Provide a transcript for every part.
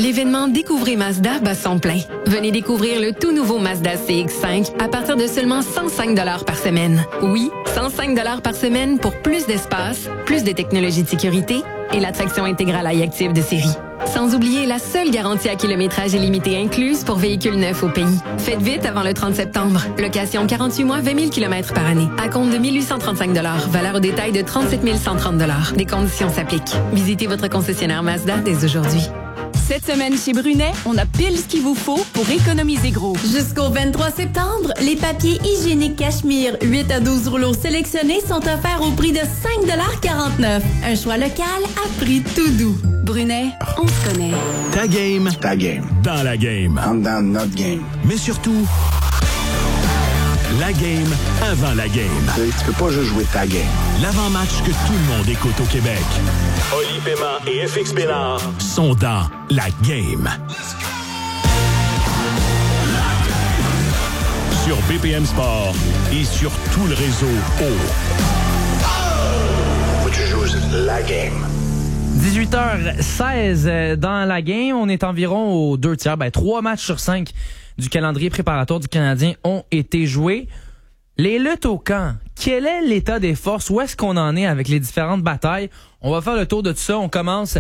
L'événement Découvrez Mazda bat son plein. Venez découvrir le tout nouveau Mazda CX-5 à partir de seulement 105 $ par semaine. Oui, 105 $ par semaine pour plus d'espace, plus de technologie de sécurité et la traction intégrale iActive de série. Sans oublier la seule garantie à kilométrage illimité incluse pour véhicules neufs au pays. Faites vite avant le 30 septembre. Location 48 mois, 20 000 km par année. À compte de 1 835 $. Valeur au détail de 37 130 $. Des conditions s'appliquent. Visitez votre concessionnaire Mazda dès aujourd'hui. Cette semaine chez Brunet, on a pile ce qu'il vous faut pour économiser gros. Jusqu'au 23 septembre, les papiers hygiéniques Cachemire 8 à 12 rouleaux sélectionnés sont offerts au prix de 5,49 $. Un choix local à prix tout doux. Brunet, on se connaît. Ta game. Ta game. Dans la game. Dans notre game. Mais surtout, la game avant la game. Tu peux pas juste jouer ta game. L'avant-match que tout le monde écoute au Québec. Oli Paiement et FX Bénard sont dans la game. Sur BPM Sport et sur tout le réseau Faut que tu joues la game. 18h16 dans la game. On est environ aux 2/3. 3 matchs sur 5 du calendrier préparatoire du Canadien ont été joués. Les luttes au camp, quel est l'état des forces? Où est-ce qu'on en est avec les différentes batailles? On va faire le tour de tout ça. On commence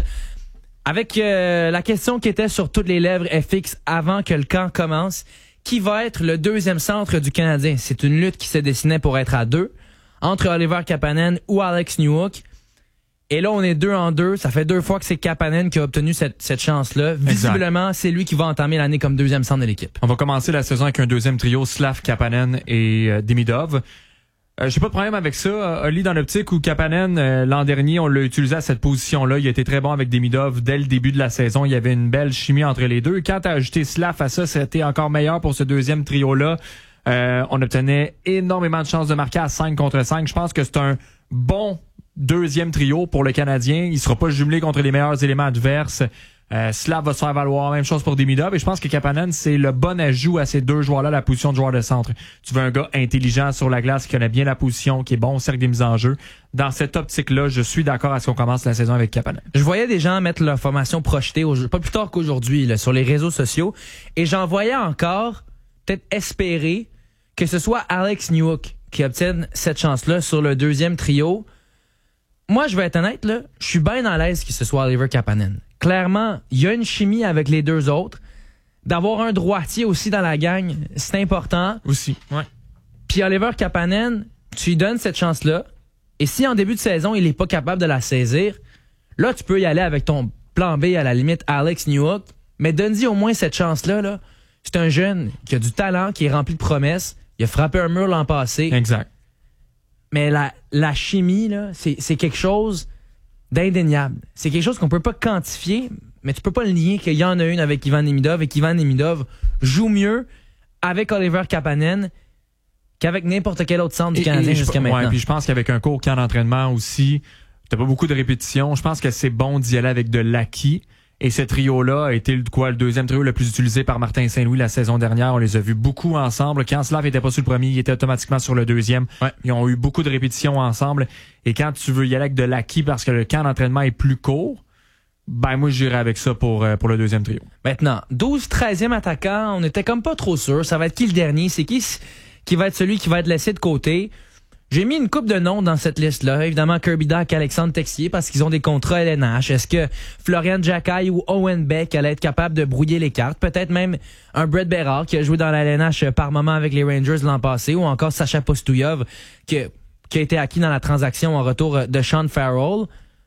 avec la question qui était sur toutes les lèvres FX avant que le camp commence. Qui va être le deuxième centre du Canadien? C'est une lutte qui se dessinait pour être à 2 entre Oliver Kapanen ou Alex Newhook. Et là, on est 2-2. Ça fait 2 fois que c'est Kapanen qui a obtenu cette chance-là. Visiblement, c'est lui qui va entamer l'année comme deuxième centre de l'équipe. On va commencer la saison avec un deuxième trio, Slav, Kapanen et Demidov. J'ai pas de problème avec ça. Oli, dans l'optique où Kapanen, l'an dernier, on l'a utilisé à cette position-là. Il a été très bon avec Demidov dès le début de la saison. Il y avait une belle chimie entre les deux. Quand t'as ajouté Slav à ça, c'était encore meilleur pour ce deuxième trio-là. On obtenait énormément de chances de marquer à 5 contre 5. Je pense que c'est un bon deuxième trio pour le Canadien. Il sera pas jumelé contre les meilleurs éléments adverses. Slav va se faire valoir. Même chose pour Demidov. Et je pense que Kapanen, c'est le bon ajout à ces deux joueurs-là, la position de joueur de centre. Tu veux un gars intelligent sur la glace, qui connaît bien la position, qui est bon au cercle des mises en jeu. Dans cette optique-là, je suis d'accord à ce qu'on commence la saison avec Kapanen. Je voyais des gens mettre leur formation projetée, pas plus tard qu'aujourd'hui, là, sur les réseaux sociaux. Et j'en voyais encore peut-être espérer que ce soit Alex Newhook qui obtienne cette chance-là sur le deuxième trio. Moi, je vais être honnête, là, je suis bien à l'aise que ce soit Oliver Kapanen. Clairement, il y a une chimie avec les deux autres. D'avoir un droitier aussi dans la gang, c'est important. Aussi, ouais. Puis Oliver Kapanen, tu lui donnes cette chance-là. Et si en début de saison, il est pas capable de la saisir, là, tu peux y aller avec ton plan B, à la limite, Alex Newhook. Mais donne-y au moins cette chance-là. Là. C'est un jeune qui a du talent, qui est rempli de promesses. Il a frappé un mur l'an passé. Exact. Mais la chimie, là, c'est quelque chose d'indéniable. C'est quelque chose qu'on peut pas quantifier, mais tu peux pas le nier qu'il y en a une avec Ivan Demidov et qu'Ivan Demidov joue mieux avec Oliver Kapanen qu'avec n'importe quel autre centre du Canadien jusqu'à maintenant. Ouais, puis je pense qu'avec un court camp d'entraînement aussi, t'as pas beaucoup de répétitions. Je pense que c'est bon d'y aller avec de l'acquis. Et ce trio-là a été le deuxième trio le plus utilisé par Martin Saint-Louis la saison dernière. On les a vus beaucoup ensemble. Quand Slav était pas sur le premier, il était automatiquement sur le deuxième. Ouais. Ils ont eu beaucoup de répétitions ensemble. Et quand tu veux y aller avec de l'acquis parce que le camp d'entraînement est plus court, ben moi j'irais avec ça pour le deuxième trio. Maintenant, 12-13e attaquant, on était comme pas trop sûr. Ça va être qui le dernier? C'est qui va être celui qui va être laissé de côté? J'ai mis une couple de noms dans cette liste-là. Évidemment, Kirby Dach, Alexandre Texier, parce qu'ils ont des contrats LNH. Est-ce que Florian Jacquet ou Owen Beck allaient être capables de brouiller les cartes? Peut-être même un Brett Berard qui a joué dans la LNH par moment avec les Rangers l'an passé, ou encore Sacha Postouillov qui a été acquis dans la transaction en retour de Sean Farrell.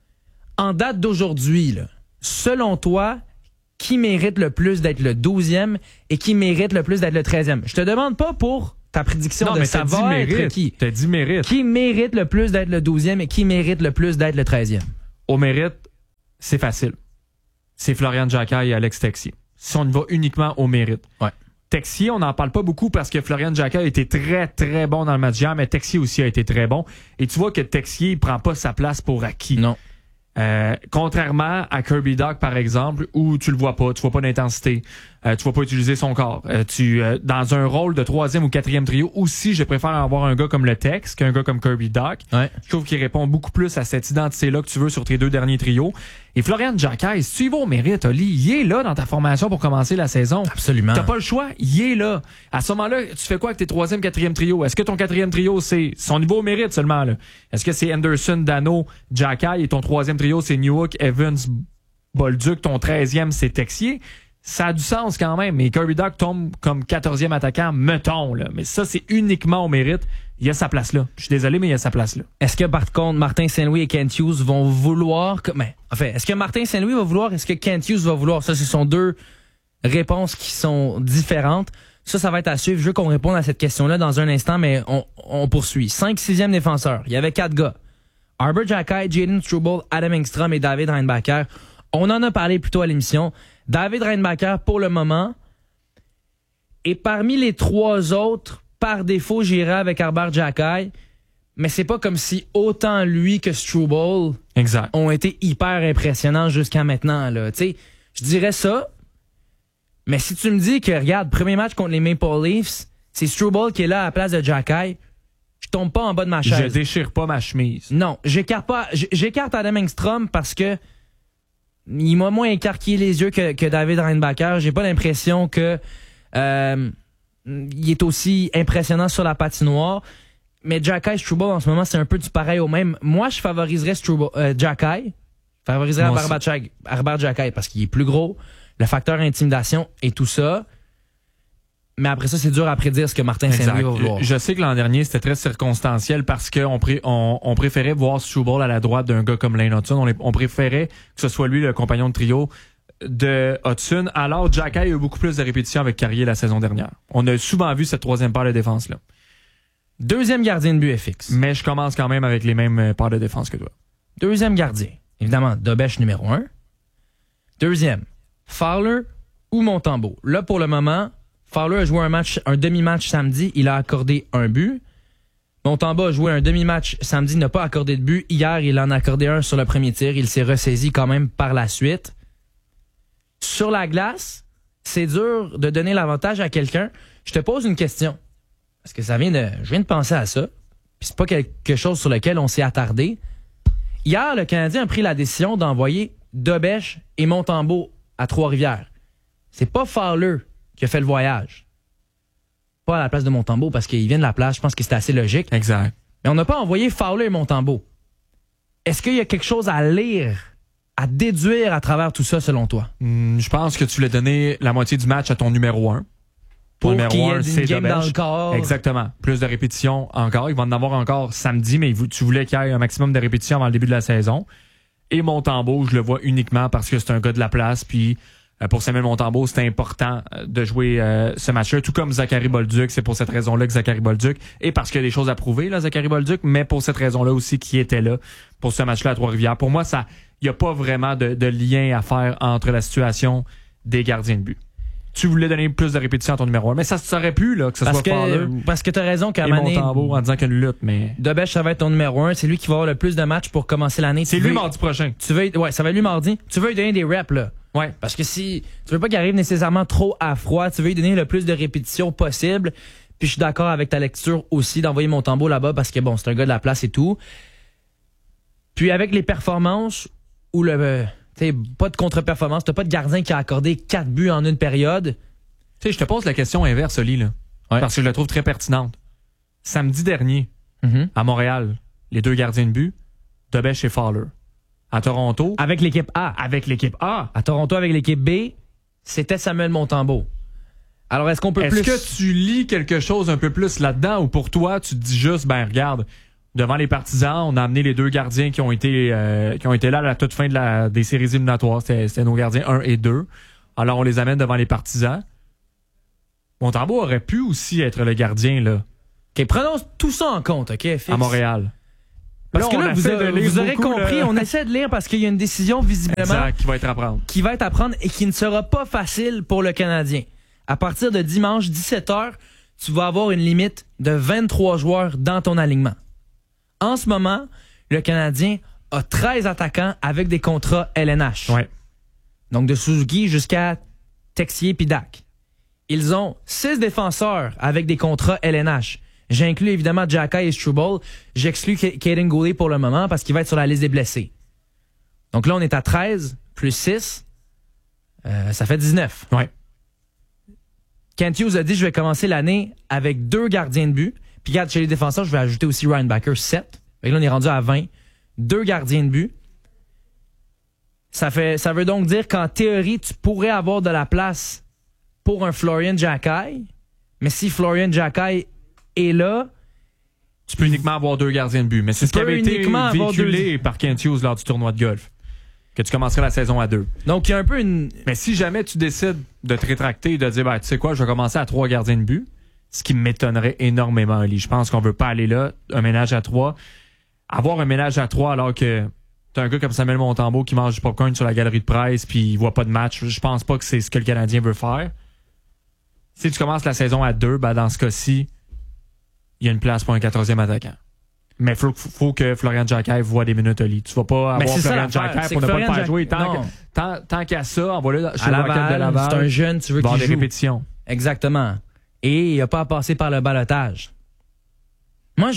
En date d'aujourd'hui, là, selon toi, qui mérite le plus d'être le 12e et qui mérite le plus d'être le 13e? Je te demande pas pour ta prédiction de ça va être qui. T'as dit mérite. Qui mérite le plus d'être le 12e et qui mérite le plus d'être le 13e? Au mérite, c'est facile. C'est Florian Jacquet et Alex Texier. Si on y va uniquement au mérite. Ouais. Texier, on n'en parle pas beaucoup parce que Florian Jacquet a été très, très bon dans le match d'hier, mais Texier aussi a été très bon. Et tu vois que Texier, il prend pas sa place pour acquis. Non. Contrairement à Kirby Dach, par exemple, où tu le vois pas d'intensité. tu vas pas utiliser son corps. Dans un rôle de 3e ou 4e trio aussi, je préfère avoir un gars comme le Tex qu'un gars comme Kirby Dach. Ouais. Je trouve qu'il répond beaucoup plus à cette identité-là que tu veux sur tes 2 derniers trios. Et Florian Giacchai, si tu y vas au mérite, Oli, il est là dans ta formation pour commencer la saison. Absolument. T'as pas le choix, il est là. À ce moment-là, tu fais quoi avec tes 3e, 4e trio? Est-ce que ton 4e trio, c'est son niveau au mérite seulement, là? Est-ce que c'est Anderson, Dano, Giacchai et ton 3e trio, c'est Newhook, Evans, Bolduc, ton 13e, c'est Texier? Ça a du sens quand même, mais Kirby Dach tombe comme 14e attaquant, mettons, là. Mais ça, c'est uniquement au mérite. Il y a sa place là. Je suis désolé, mais il y a sa place là. Est-ce que, par contre, Martin Saint-Louis et Kent Hughes vont vouloir... est-ce que Martin Saint-Louis va vouloir? Est-ce que Kent Hughes va vouloir? Ça, ce sont 2 réponses qui sont différentes. Ça va être à suivre. Je veux qu'on réponde à cette question-là dans un instant, mais on poursuit. 5 6e défenseurs. Il y avait 4 gars. Arber Xhekaj, Jaden Struble, Adam Engstrom et David Reinbacher. On en a parlé plus tôt à l'émission. David Reinbacher, pour le moment. Et parmi les 3 autres, par défaut, j'irai avec Arber Xhekaj. Mais c'est pas comme si autant lui que Struble ont été hyper impressionnants jusqu'à maintenant, là. Tu sais, je dirais ça. Mais si tu me dis que, regarde, premier match contre les Maple Leafs, c'est Struble qui est là à la place de Xhekaj, je tombe pas en bas de ma chaise. Je déchire pas ma chemise. Non, j'écarte Adam Engstrom parce que il m'a moins écarquillé les yeux que David Reinbacher. J'ai pas l'impression que il est aussi impressionnant sur la patinoire. Mais Xhekaj, Struble, en ce moment, c'est un peu du pareil au même. Moi, je favoriserais Xhekaj. Je favoriserais Arber Xhekaj parce qu'il est plus gros, le facteur intimidation et tout ça. Mais après ça, c'est dur à prédire ce que Martin Saint-Louis va vouloir. Je sais que l'an dernier, c'était très circonstanciel parce qu'on on préférait voir Struble à la droite d'un gars comme Lane Hutson. On préférait que ce soit lui le compagnon de trio de Hudson. Alors, Xhekaj a eu beaucoup plus de répétitions avec Carrier la saison dernière. On a souvent vu cette 3e paire de défense-là. 2e gardien de but FX. Mais je commence quand même avec les mêmes paires de défense que toi. 2e gardien. Évidemment, Dobèche numéro 1. 2e, Fowler ou Montembeault. Là, pour le moment, Fowler a joué un demi-match samedi. Il a accordé 1 but. Montembeault a joué un demi-match samedi, n'a pas accordé de but. Hier, il en a accordé 1 sur le premier tir. Il s'est ressaisi quand même par la suite. Sur la glace, c'est dur de donner l'avantage à quelqu'un. Je te pose une question. Parce que je viens de penser à ça. Puis c'est pas quelque chose sur lequel on s'est attardé. Hier, le Canadien a pris la décision d'envoyer Dobèche et Montembeault à Trois-Rivières. C'est pas Fowler qui a fait le voyage. Pas à la place de Montembeault parce qu'il vient de la place. Je pense que c'était assez logique. Exact. Mais on n'a pas envoyé Fowler et Montembeault. Est-ce qu'il y a quelque chose à lire, à déduire à travers tout ça selon toi? Je pense que tu voulais donner la moitié du match à ton numéro 1. Pour qu'il y ait une game dans le corps. Exactement. Plus de répétitions encore. Il va en avoir encore samedi, mais tu voulais qu'il y ait un maximum de répétitions avant le début de la saison. Et Montembeault, je le vois uniquement parce que c'est un gars de la place. Puis pour Samuel Montembeault, c'était important de jouer ce match-là. Tout comme Zachary Bolduc. C'est pour cette raison-là que Zachary Bolduc. Et parce qu'il y a des choses à prouver, là, Zachary Bolduc. Mais pour cette raison-là aussi qui était là pour ce match-là à Trois-Rivières. Pour moi, il n'y a pas vraiment de lien à faire entre la situation des gardiens de but. Tu voulais donner plus de répétitions à ton numéro 1. Mais ça aurait pu, là, que ce soit Fowler. Parce que t'as raison qu'à Montembeault en disant qu'il y a une lutte, mais. Dobèche, ça va être ton numéro 1. C'est lui qui va avoir le plus de matchs pour commencer l'année. C'est lui mardi prochain. Ouais, ça va être lui mardi. Tu veux lui donner des reps, là. Ouais. Parce que si tu veux pas qu'il arrive nécessairement trop à froid, tu veux lui donner le plus de répétitions possible. Puis je suis d'accord avec ta lecture aussi d'envoyer Montembeault là-bas parce que bon, c'est un gars de la place et tout. Puis avec les performances ou t'sais, pas de contre-performance, t'as pas de gardien qui a accordé 4 buts en une période. Tu sais, je te pose la question inverse, Oli, là. Ouais. Parce que je la trouve très pertinente. Samedi dernier, à Montréal, les 2 gardiens de but, Dobèche et Fowler. À Toronto. Avec l'équipe A. Avec l'équipe A. À Toronto, avec l'équipe B, c'était Samuel Montembeault. Alors, est-ce qu'on peut plus... Est-ce que tu lis quelque chose un peu plus là-dedans ou pour toi, tu te dis juste, ben regarde, devant les Partisans, on a amené les 2 gardiens qui ont été là à la toute fin des séries éliminatoires. C'était nos gardiens 1 et 2. Alors, on les amène devant les Partisans. Montembeault aurait pu aussi être le gardien, là. OK, prenons tout ça en compte, OK, Fix? À Montréal. Parce que là, vous aurez compris, on essaie de lire parce qu'il y a une décision visiblement... Exact, qui va être à prendre. Qui va être à prendre et qui ne sera pas facile pour le Canadien. À partir de dimanche, 17h, tu vas avoir une limite de 23 joueurs dans ton alignement. En ce moment, le Canadien a 13 attaquants avec des contrats LNH. Ouais. Donc de Suzuki jusqu'à Texier puis Dak. Ils ont 6 défenseurs avec des contrats LNH. J'inclus évidemment Xhaka et Struble. J'exclus Kaden Goulet pour le moment parce qu'il va être sur la liste des blessés. Donc là, on est à 13 plus 6. Ça fait 19. Ouais. Kent Hughes a dit je vais commencer l'année avec 2 gardiens de but. Puis regarde, chez les défenseurs, je vais ajouter aussi Ryan Backer, 7. Et là, on est rendu à 20. 2 gardiens de but. Ça veut donc dire qu'en théorie, tu pourrais avoir de la place pour un Florian Xhaka. Mais si Florian Xhaka est là, tu peux uniquement avoir 2 gardiens de but. Mais c'est ce qui avait été véhiculé par Kent Hughes lors du tournoi de golf. Que tu commencerais la saison à 2. Donc, il y a un peu une... Mais si jamais tu décides de te rétracter et de dire, tu sais quoi, je vais commencer à 3 gardiens de but, ce qui m'étonnerait énormément, Ali. Je pense qu'on veut pas aller là, un ménage à 3. Avoir un ménage à 3 alors que t'as un gars comme Samuel Montembeault qui mange du popcorn sur la galerie de presse puis il voit pas de match, je pense pas que c'est ce que le Canadien veut faire. Si tu commences la saison à 2, dans ce cas-ci, il y a une place pour un 14e attaquant. Mais faut que Florian Xhaka voit des minutes, Ali. Tu vas pas avoir Florian Xhaka pour ne pas le faire jouer. Tant qu'à ça, envoie-le chez le Rocket de Laval. C'est un jeune, tu veux qu'il joue. Des répétitions. Exactement. Et il n'a pas à passer par le ballottage. Moi,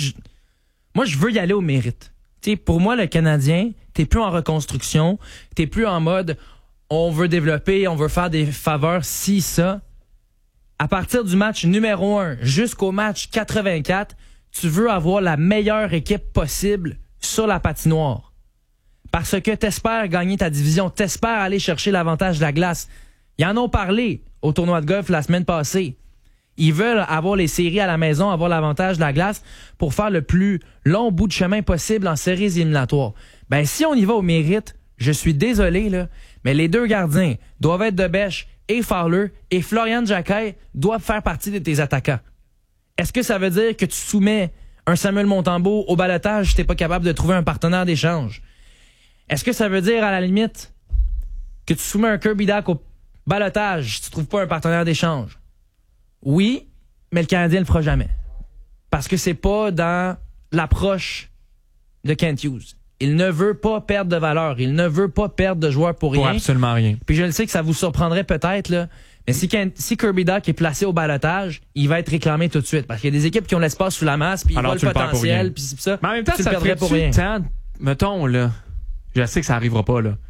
je veux y aller au mérite. T'sais, pour moi, le Canadien, t'es plus en reconstruction, t'es plus en mode on veut développer, on veut faire des faveurs, si, ça. À partir du match numéro 1 jusqu'au match 84, tu veux avoir la meilleure équipe possible sur la patinoire. Parce que t'espères gagner ta division, t'espères aller chercher l'avantage de la glace. Ils en ont parlé au tournoi de golf la semaine passée. Ils veulent avoir les séries à la maison, avoir l'avantage de la glace pour faire le plus long bout de chemin possible en séries éliminatoires. Ben, si on y va au mérite, je suis désolé, là, mais les 2 gardiens doivent être de Bèche et Fowler et Florian Xhaka doivent faire partie de tes attaquants. Est-ce que ça veut dire que tu soumets un Samuel Montembeault au ballottage si t'es pas capable de trouver un partenaire d'échange? Est-ce que ça veut dire, à la limite, que tu soumets un Kirby Dak au ballottage si tu trouves pas un partenaire d'échange? Oui, mais le Canadien le fera jamais. Parce que c'est pas dans l'approche de Kent Hughes. Il ne veut pas perdre de valeur. Il ne veut pas perdre de joueurs pour rien. Pour absolument rien. Puis je le sais que ça vous surprendrait peut-être, là. Mais si Kirby Dak est placé au balotage, il va être réclamé tout de suite. Parce qu'il y a des équipes qui ont l'espace sous la masse, puis ils voient le potentiel, puis c'est ça. Mais en même temps, tu ça le perdrais pour rien. Mettons, là, je sais que ça arrivera pas, là.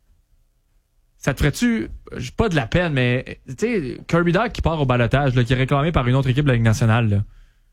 Ça te ferait-tu, pas de la peine, mais, tu sais, Kirby Dak qui part au balotage, là, qui est réclamé par une autre équipe de la Ligue nationale, là.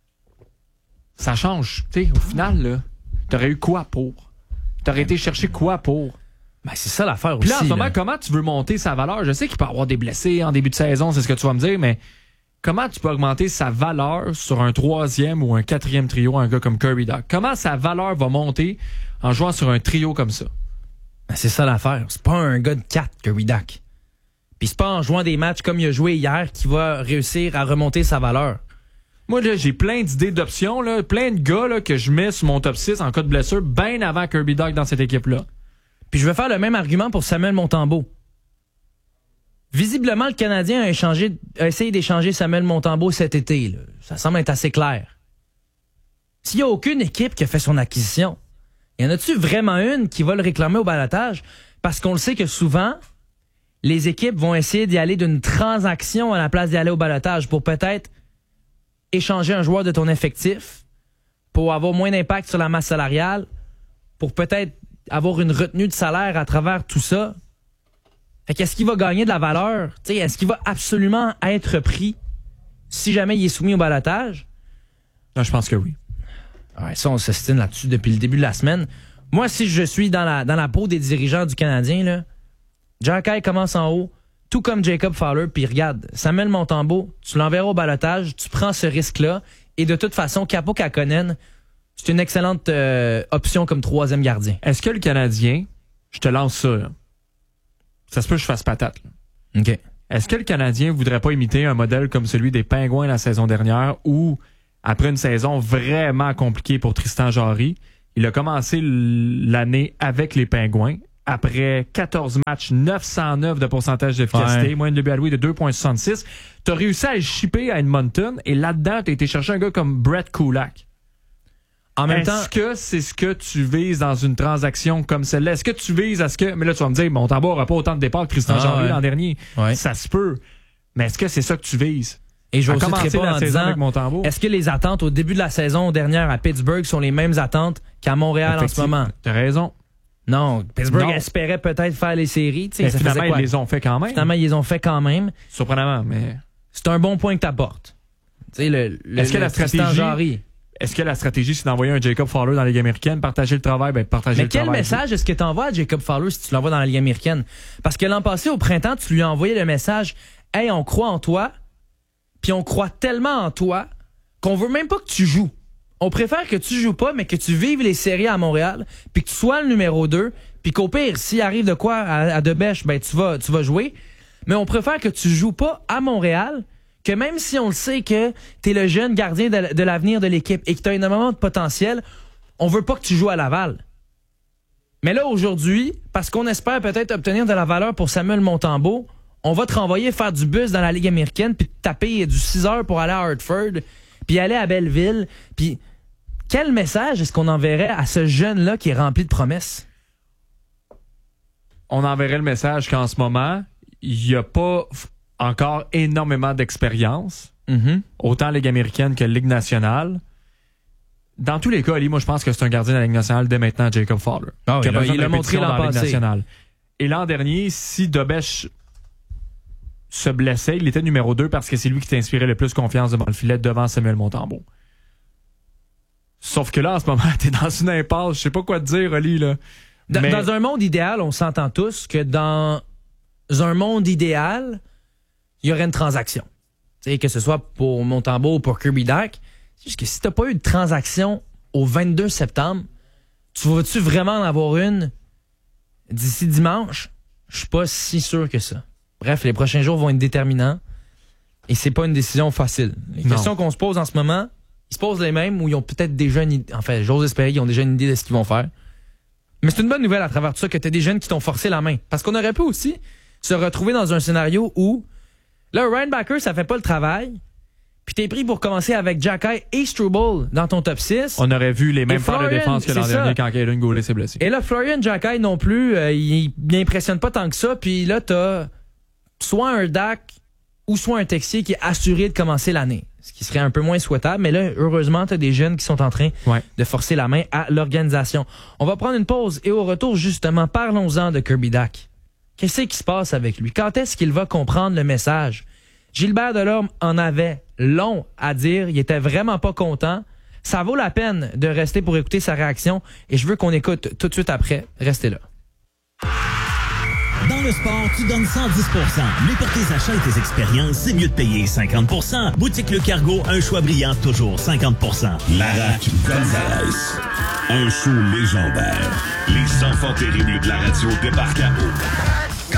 Ça change, tu sais, au final, là. T'aurais eu quoi pour? T'aurais été chercher quoi pour? Ben, c'est ça l'affaire aussi. Puis là, en ce moment, comment tu veux monter sa valeur? Je sais qu'il peut y avoir des blessés en début de saison, c'est ce que tu vas me dire, mais comment tu peux augmenter sa valeur sur un 3e ou un 4e trio, un gars comme Kirby Dak? Comment sa valeur va monter en jouant sur un trio comme ça? Ben, c'est ça l'affaire. C'est pas un gars de 4, Kirby Dak. Puis c'est pas en jouant des matchs comme il a joué hier qu'il va réussir à remonter sa valeur. Moi, là, j'ai plein d'idées d'options, là, plein de gars là, que je mets sur mon top 6 en cas de blessure, bien avant Kirby Dak dans cette équipe-là. Puis je vais faire le même argument pour Samuel Montembeault. Visiblement, le Canadien a essayé d'échanger Samuel Montembeault cet été. Là. Ça semble être assez clair. S'il n'y a aucune équipe qui a fait son acquisition, y en a-tu vraiment une qui va le réclamer au balotage? Parce qu'on le sait que souvent, les équipes vont essayer d'y aller d'une transaction à la place d'y aller au balotage pour peut-être échanger un joueur de ton effectif, pour avoir moins d'impact sur la masse salariale, pour peut-être avoir une retenue de salaire à travers tout ça. Fait qu'est-ce qu'il va gagner de la valeur? T'sais, est-ce qu'il va absolument être pris si jamais il est soumis au balotage? Non, je pense que oui. Ouais, ça, on s'estime là-dessus depuis le début de la semaine. Moi, si je suis dans la peau des dirigeants du Canadien, là, Xhaka commence en haut, tout comme Jacob Fowler, puis regarde, Samuel Montembeault, tu l'enverras au balotage, tu prends ce risque-là, et de toute façon, Kaapo Kähkönen, c'est une excellente option comme 3e gardien. Est-ce que le Canadien, je te lance ça, là. Ça se peut que je fasse patate, là. OK. Est-ce que le Canadien voudrait pas imiter un modèle comme celui des Pingouins la saison dernière, où, après une saison vraiment compliquée pour Tristan Jarry, il a commencé l'année avec les Pingouins. Après 14 matchs, 909 de pourcentage d'efficacité, moyenne de but alloué de 2,66. T'as réussi à le shipper à Edmonton et là-dedans, t'as été chercher un gars comme Brett Kulak. En même temps, est-ce que c'est ce que tu vises dans une transaction comme celle-là? Est-ce que tu vises à ce que... Mais là, tu vas me dire, Montembeault n'aura pas autant de départs que Tristan Jarry l'an dernier. Ouais. Ça se peut. Mais est-ce que c'est ça que tu vises? Et je vais aussi te commencer répondre la en saison disant, avec Montembeault? est-ce que les attentes au début de la saison dernière à Pittsburgh sont les mêmes attentes qu'à Montréal en ce moment? T'as raison. Non, Pittsburgh Non. espérait peut-être faire les séries. Mais ça finalement, faisait quoi? ils les ont fait quand même. Finalement, ils les ont fait quand même. Surprenamment, mais... C'est un bon point que tu apportes. Est-ce que la stratégie... Est-ce que la stratégie, c'est d'envoyer un Jacob Fowler dans la Ligue américaine, partager le travail, partager Mais le quel travail? message est-ce que tu envoies à Jacob Fowler si tu l'envoies dans la Ligue américaine? Parce que l'an passé, au printemps, tu lui as envoyé le message « Hey, on croit en toi, puis on croit tellement en toi qu'on veut même pas que tu joues. On préfère que tu joues pas, mais que tu vives les séries à Montréal, puis que tu sois le numéro 2, puis qu'au pire, s'il arrive de quoi à Debèche, tu vas jouer. Mais on préfère que tu joues pas à Montréal, que même si on le sait que t'es le jeune gardien de l'avenir de l'équipe et que t'as énormément de potentiel, on veut pas que tu joues à Laval. Mais là, aujourd'hui, parce qu'on espère peut-être obtenir de la valeur pour Samuel Montembeault, on va te renvoyer faire du bus dans la Ligue américaine puis te taper du 6 heures pour aller à Hartford puis aller à Belleville. Puis quel message est-ce qu'on enverrait à ce jeune-là qui est rempli de promesses? On enverrait le message qu'en ce moment, il n'y a pas encore énormément d'expérience, autant Ligue américaine que Ligue nationale. Dans tous les cas, Ali, moi, je pense que c'est un gardien de la Ligue nationale dès maintenant, Jacob Fowler. Ah oui, il l'a montré l'an passé. Nationale. Et l'an dernier, si Debèche se blessait, il était numéro 2 parce que c'est lui qui t'inspirait le plus confiance devant le filet devant Samuel Montembeault. Sauf que là, en ce moment, t'es dans une impasse. Je sais pas quoi te dire, Ali, là. Dans un monde idéal, on s'entend tous que dans un monde idéal, il y aurait une transaction. T'sais, que ce soit pour Montembeault ou pour Kirby Dach. C'est juste que si t'as pas eu de transaction au 22 septembre, tu vas-tu vraiment en avoir une d'ici dimanche? Je suis pas si sûr que ça. Bref, les prochains jours vont être déterminants et c'est pas une décision facile. Les questions qu'on se pose en ce moment, ils se posent les mêmes ou ils ont peut-être déjà une idée. En fait, j'ose espérer qu'ils ont déjà une idée de ce qu'ils vont faire. Mais c'est une bonne nouvelle à travers tout ça que t'as des jeunes qui t'ont forcé la main. Parce qu'on aurait pu aussi se retrouver dans un scénario où là, Ryan Backer, ça fait pas le travail. Puis t'es pris pour commencer avec Jacky et Struble dans ton top 6. On aurait vu les mêmes paires de Florian, défense que l'an dernier quand Caden Goulet s'est blessé. Et là, Florian Jacky non plus, il n'impressionne pas tant que ça. Puis là, t'as soit un Dach ou soit un Texier qui est assuré de commencer l'année. Ce qui serait un peu moins souhaitable. Mais là, heureusement, t'as des jeunes qui sont en train de forcer la main à l'organisation. On va prendre une pause et au retour, justement, parlons-en de Kirby Dach. Qu'est-ce qui se passe avec lui? Quand est-ce qu'il va comprendre le message? Gilbert Delorme en avait long à dire. Il était vraiment pas content. Ça vaut la peine de rester pour écouter sa réaction et je veux qu'on écoute tout de suite après. Restez là. Dans le sport, tu donnes 110%. Mais pour tes achats et tes expériences, c'est mieux de payer 50%. Boutique Le Cargo, un choix brillant, toujours 50%. Larac Gonzalez. Un show légendaire. Les enfants terribles de la radio débarquent à eau.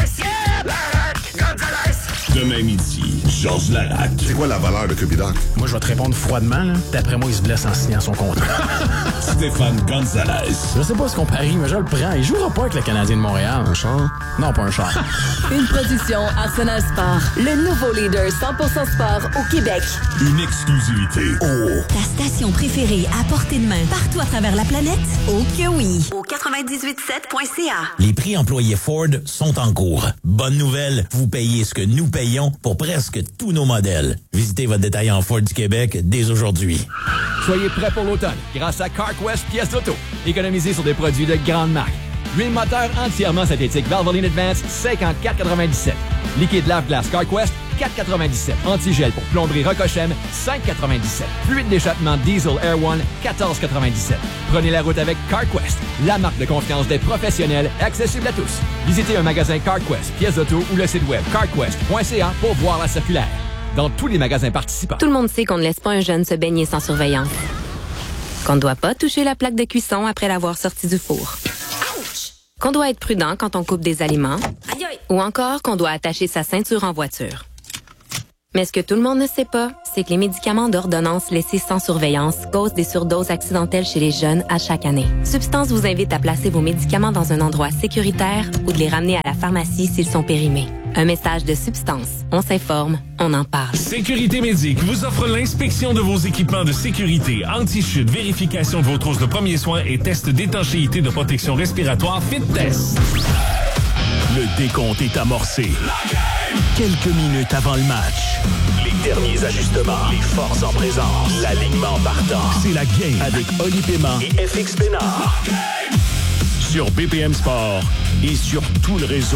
Demain midi, Georges Larac. C'est quoi la valeur de Kirby Dach? Moi, je vais te répondre froidement. Là. D'après moi, il se blesse en signant son contrat. Stéphane Gonzalez. Je sais pas ce qu'on parie, mais je le prends. Il jouera pas avec le Canadien de Montréal. Un char? Non, pas un char. Une production Arsenal Sport. Le nouveau leader 100% sport au Québec. Une exclusivité. Oh! Ta station préférée à portée de main partout à travers la planète? Oh que oui! Au 98.7.ca. Les prix employés Ford sont en cours. Bonne nouvelle, vous payez ce que nous payons pour presque tous nos modèles. Visitez votre détaillant Ford du Québec dès aujourd'hui. Soyez prêts pour l'automne grâce à CarQuest pièces d'auto. Économisez sur des produits de grande marque. Huile moteur entièrement synthétique Valvoline Advance, 54,97. Liquide lave-glace CarQuest, 4,97. Antigel pour plomberie Rocochem, 5,97. Fluide d'échappement Diesel Air One, 14,97. Prenez la route avec CarQuest, la marque de confiance des professionnels, accessible à tous. Visitez un magasin CarQuest, pièces d'auto ou le site web carquest.ca pour voir la circulaire. Dans tous les magasins participants. Tout le monde sait qu'on ne laisse pas un jeune se baigner sans surveillance. Qu'on ne doit pas toucher la plaque de cuisson après l'avoir sorti du four. Qu'on doit être prudent quand on coupe des aliments. Ou encore qu'on doit attacher sa ceinture en voiture. Mais ce que tout le monde ne sait pas, c'est que les médicaments d'ordonnance laissés sans surveillance causent des surdoses accidentelles chez les jeunes à chaque année. Substance vous invite à placer vos médicaments dans un endroit sécuritaire ou de les ramener à la pharmacie s'ils sont périmés. Un message de Substance. On s'informe, on en parle. Sécurité Médic vous offre l'inspection de vos équipements de sécurité, anti-chute, vérification de vos trousses de premiers soins et test d'étanchéité de protection respiratoire Fit Test. Le décompte est amorcé. Quelques minutes avant le match. Les derniers ajustements, les forces en présence, l'alignement partant. C'est la game avec Oli Paiement et FX Bénard. Sur BPM Sport et sur tout le réseau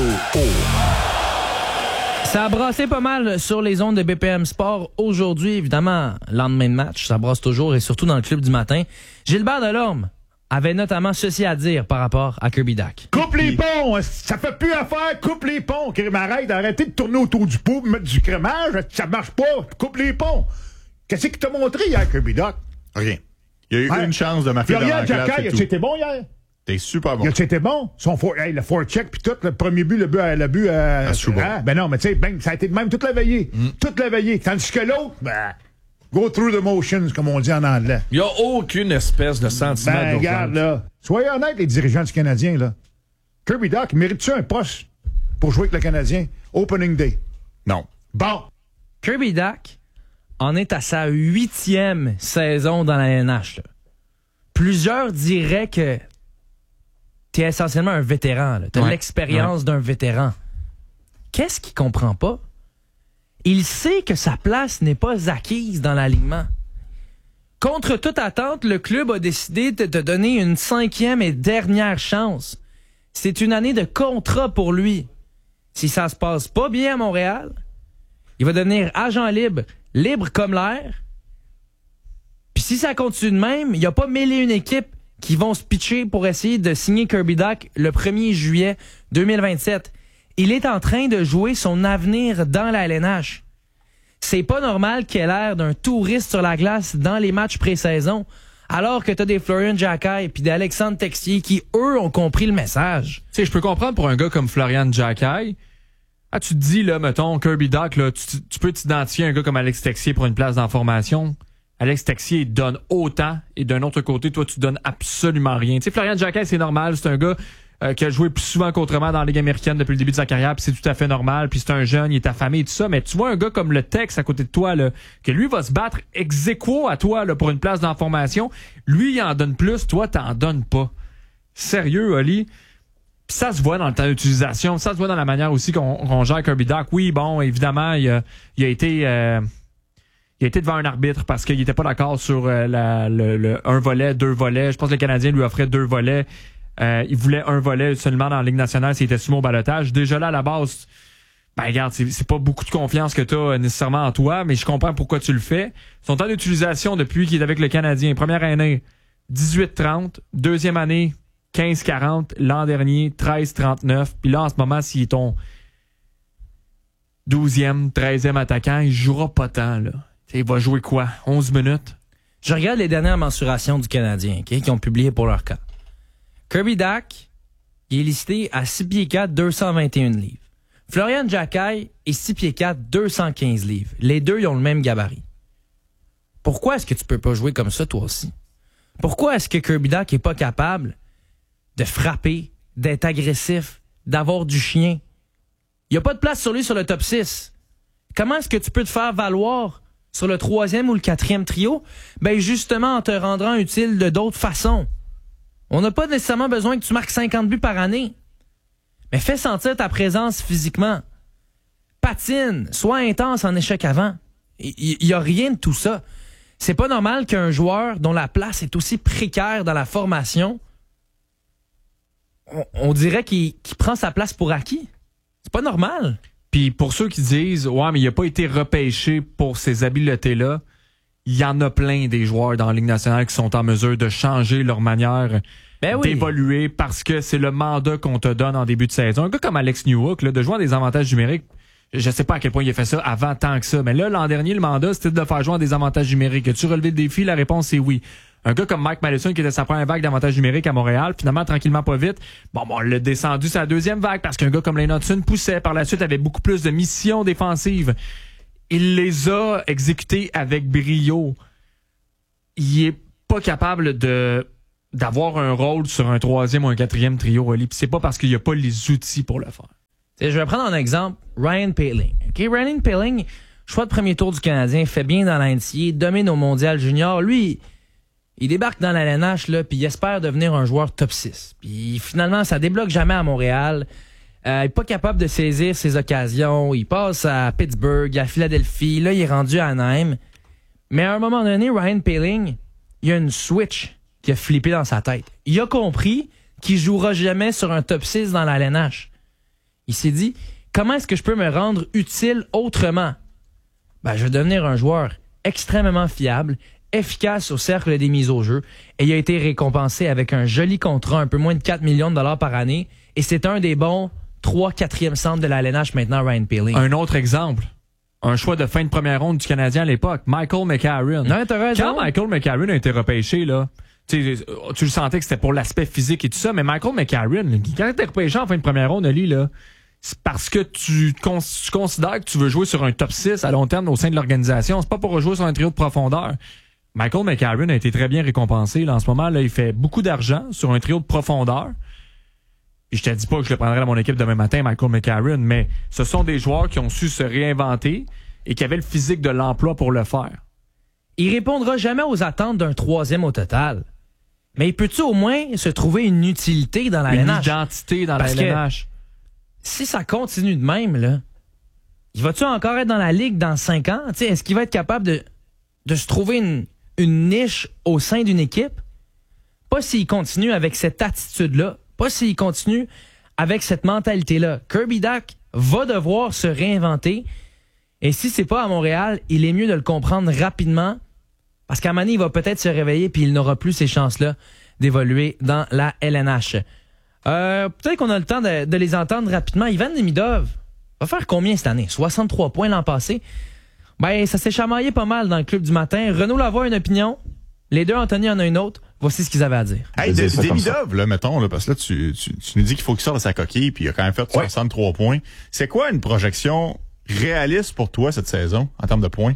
Ça a brassé pas mal sur les ondes de BPM Sport aujourd'hui. Évidemment, lendemain de match, ça brasse toujours et surtout dans le club du matin. Gilbert Delorme avait notamment ceci à dire par rapport à Kirby Dach. Coupe les ponts! Ça fait plus affaire! Coupe les ponts! Arrêtez de tourner autour du pot, mettre du crémage, ça marche pas! Coupe les ponts! Qu'est-ce qu'il t'a montré hier, Kirby Dach? Rien. Il y a eu une chance de marquer dans la classe, Florian Jacquet, c'était bon hier? T'es super bon. C'était bon? Le forecheck puis tout, le premier but, le but à Souba. Ben non, mais tu sais, ça a été de même toute la veillée. Toute la veillée. Tandis que l'autre, go through the motions, comme on dit en anglais. Il n'y a aucune espèce de sentiment d'urgence. Regarde, là. Soyez honnêtes, les dirigeants du Canadien, là. Kirby Dach, mérite-tu un poste pour jouer avec le Canadien? Opening day. Non. Bon. Kirby Dach en est à sa 8e saison dans la LNH. Là. Plusieurs diraient que t'es essentiellement un vétéran. T'as l'expérience d'un vétéran. Qu'est-ce qu'il comprend pas? Il sait que sa place n'est pas acquise dans l'alignement. Contre toute attente, le club a décidé de te donner une 5e et dernière chance. C'est une année de contrat pour lui. Si ça se passe pas bien à Montréal, il va devenir agent libre comme l'air. Puis si ça continue de même, il n'y a pas 1001 équipes qui vont se pitcher pour essayer de signer Kirby Dach le 1er juillet 2027. Il est en train de jouer son avenir dans la LNH. C'est pas normal qu'il ait l'air d'un touriste sur la glace dans les matchs pré-saison, alors que t'as des Florian Jacquet et des Alexandre Texier qui, eux, ont compris le message. Tu sais, je peux comprendre pour un gars comme Florian Jacquet. Tu te dis, là, mettons, Kirby Dach, là, tu peux t'identifier à un gars comme Alex Texier pour une place dans la formation. Alex Texier donne autant et d'un autre côté, toi, tu donnes absolument rien. Tu sais, Florian Jacquet, c'est normal. C'est un gars qui a joué plus souvent qu'autrement dans la Ligue américaine depuis le début de sa carrière, puis c'est tout à fait normal. Puis c'est un jeune, il est affamé et tout ça. Mais tu vois un gars comme le Tex à côté de toi, là, que lui va se battre ex aequo à toi là, pour une place dans la formation. Lui, il en donne plus. Toi, t'en donnes pas. Sérieux, Oli? Puis ça se voit dans le temps d'utilisation. Ça se voit dans la manière aussi qu'on gère Kirby Dach. Oui, bon, évidemment, il a été devant un arbitre parce qu'il était pas d'accord sur un volet, 2 volets. Je pense que le Canadien lui offrait 2 volets. Il voulait un volet seulement dans la Ligue nationale s'il était soumis au ballottage. Déjà là, à la base, regarde, c'est pas beaucoup de confiance que tu as nécessairement en toi, mais je comprends pourquoi tu le fais. Son temps d'utilisation depuis qu'il est avec le Canadien, première année, 18-30, deuxième année, 15-40, l'an dernier, 13-39, puis là, en ce moment, s'il est ton 12e, 13e attaquant, il jouera pas tant, là. T'sais, il va jouer quoi? 11 minutes? Je regarde les dernières mensurations du Canadien, qui ont publié pour leur cas. Kirby Dach, il est listé à 6 pieds 4, 221 livres. Florian Jacquet est 6 pieds 4, 215 livres. Les deux, ils ont le même gabarit. Pourquoi est-ce que tu peux pas jouer comme ça, toi aussi? Pourquoi est-ce que Kirby Dach est pas capable de frapper, d'être agressif, d'avoir du chien? Il n'y a pas de place sur lui sur le top 6. Comment est-ce que tu peux te faire valoir sur le 3e ou le 4e trio? Ben justement en te rendant utile de d'autres façons. On n'a pas nécessairement besoin que tu marques 50 buts par année. Mais fais sentir ta présence physiquement. Patine, sois intense en échec avant. Il n'y a rien de tout ça. C'est pas normal qu'un joueur dont la place est aussi précaire dans la formation, on dirait qu'il prend sa place pour acquis. C'est pas normal. Puis pour ceux qui disent « Ouais, mais il n'a pas été repêché pour ces habiletés-là », il y en a plein des joueurs dans la Ligue nationale qui sont en mesure de changer leur manière d'évoluer parce que c'est le mandat qu'on te donne en début de saison. Un gars comme Alex Newhook, là, de jouer à des avantages numériques, je sais pas à quel point il a fait ça avant tant que ça, mais là, l'an dernier, le mandat, c'était de faire jouer à des avantages numériques. As-tu relevé le défi? La réponse est oui. Un gars comme Mike Madison qui était sa première vague d'avantages numériques à Montréal, finalement, tranquillement, pas vite, on l'a descendu sa 2e vague parce qu'un gars comme Lane Hutson poussait. Par la suite, avait beaucoup plus de missions défensives. Il les a exécutées avec brio. Il est pas capable d'avoir un rôle sur un 3e ou un 4e trio, Oli. Puis c'est pas parce qu'il n'y a pas les outils pour le faire. Je vais prendre un exemple, Ryan Poehling. Okay? Ryan Poehling, choix de premier tour du Canadien, fait bien dans l'NCAA, domine au Mondial Junior. Lui, il débarque dans la LNH, là, puis il espère devenir un joueur top 6. Puis finalement, ça débloque jamais à Montréal. Il n'est pas capable de saisir ses occasions. Il passe à Pittsburgh, à Philadelphie. Là, il est rendu à Anaheim. Mais à un moment donné, Ryan Poehling, il y a une switch qui a flippé dans sa tête. Il a compris qu'il jouera jamais sur un top 6 dans la LNH. Il s'est dit, comment est-ce que je peux me rendre utile autrement? Je vais devenir un joueur extrêmement fiable, efficace au cercle des mises au jeu. Et il a été récompensé avec un joli contrat, un peu moins de 4 millions de dollars par année. Et c'est un des bons 3-4e centres de la LNH maintenant, Ryan Poehling. Un autre exemple. Un choix de fin de première ronde du Canadien à l'époque, Michael McCarron. Non, t'as raison. Quand Michael McCarron a été repêché, là, tu le sentais que c'était pour l'aspect physique et tout ça, mais Michael McCarron, quand il était repêché en fin de première ronde, là, c'est parce que tu considères que tu veux jouer sur un top 6 à long terme au sein de l'organisation. C'est pas pour jouer sur un trio de profondeur. Michael McCarron a été très bien récompensé. Là, en ce moment, là, il fait beaucoup d'argent sur un trio de profondeur. Puis je te dis pas que je le prendrais dans mon équipe demain matin, Michael McCarron, mais ce sont des joueurs qui ont su se réinventer et qui avaient le physique de l'emploi pour le faire. Il répondra jamais aux attentes d'un 3e au total. Mais peut-tu au moins se trouver une utilité dans la LNH? Une identité dans la LNH. Si ça continue de même, là, il va-tu encore être dans la Ligue dans 5 ans? T'sais, est-ce qu'il va être capable de se trouver une niche au sein d'une équipe? Pas s'il continue avec cette attitude-là. Pas s'il continue avec cette mentalité-là. Kirby Dach va devoir se réinventer. Et si c'est pas à Montréal, il est mieux de le comprendre rapidement. Parce qu'à un moment donné, il va peut-être se réveiller puis il n'aura plus ces chances-là d'évoluer dans la LNH. Peut-être qu'on a le temps de les entendre rapidement. Ivan Demidov va faire combien cette année? 63 points l'an passé. Ça s'est chamaillé pas mal dans le club du matin. Renaud Lavoie a une opinion. Les deux, Anthony en a une autre. Voici ce qu'ils avaient à dire. Hey, Demidov, là, mettons, là, parce que là, tu nous dis qu'il faut qu'il sorte de sa coquille, puis il a quand même fait 63 points. C'est quoi une projection réaliste pour toi cette saison, en termes de points?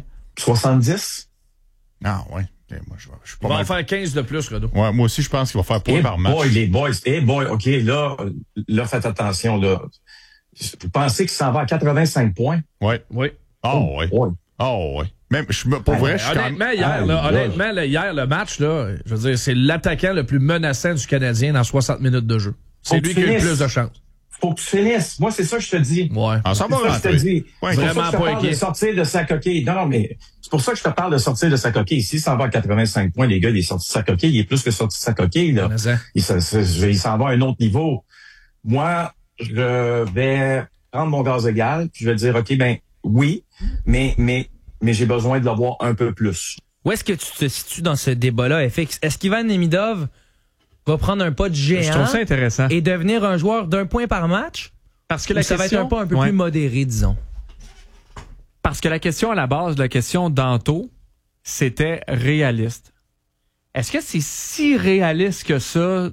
70? Ah, ouais. Moi, je suis pas il va en faire 15 de plus, Renaud. Ouais, moi aussi, je pense qu'il va faire point par match. Les boys, OK, là, faites attention, là. Vous pensez qu'il s'en va à 85 points? Ouais. Oui. Oh, ouais. Oh, ouais. Même, pour vrai, je suis honnêtement, hier, le match, là, je veux dire, c'est l'attaquant le plus menaçant du Canadien dans 60 minutes de jeu. C'est lui qui a eu le plus de chance. Faut que tu finisses. Moi, c'est ça que je te dis. Ouais. C'est ça que je te dis. Ouais, c'est vraiment pas inquiet. De sortir de sa coquille. Non, mais c'est pour ça que je te parle de sortir de sa coquille. S'il s'en va à 85 points, les gars, il est sorti de sa coquille. Il est plus que sorti de sa coquille, là. Il s'en va à un autre niveau. Moi, je vais prendre mon gaz égal, puis je vais dire, OK, oui, mais j'ai besoin de l'avoir un peu plus. Où est-ce que tu te situes dans ce débat-là, FX? Est-ce qu'Ivan Demidov va prendre un pas de géant? Je trouve ça intéressant. Et devenir un joueur d'un point par match? Parce que ça va être un pas un peu plus modéré, disons. Parce que la question à la base, la question d'Anto, c'était réaliste. Est-ce que c'est si réaliste que ça